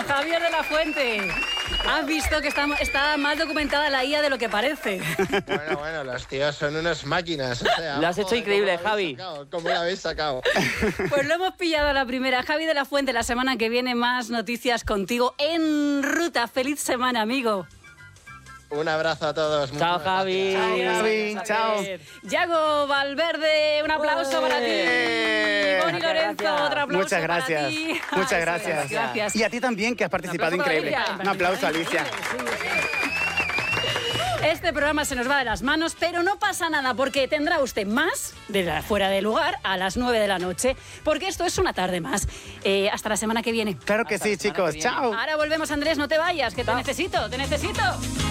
Javier de la Fuente. Has visto que está más documentada la IA de lo que parece. Bueno, los tíos son unas máquinas. O sea, lo has hecho increíble, Javi. ¿Cómo lo habéis sacado? Pues lo hemos pillado a la primera. Javi de la Fuente, la semana que viene más noticias contigo en ruta. Feliz semana, amigo. Un abrazo a todos. Chao, Javi. Chao, Javi. Chao. Yago Valverde, un aplauso para ti. Boni Lorenzo, otro aplauso. Muchas gracias. Para ti. Muchas gracias. Gracias. Y a ti también, que has participado Un aplauso increíble. para Alicia. Un aplauso, Alicia. Este programa se nos va de las manos, pero no pasa nada porque tendrá usted más de Fuera de Lugar a las 9 de la noche, porque esto es una tarde más. Hasta la semana que viene. Claro que sí, chicos. Chao. Ahora volvemos, Andrés, no te vayas, que te necesito.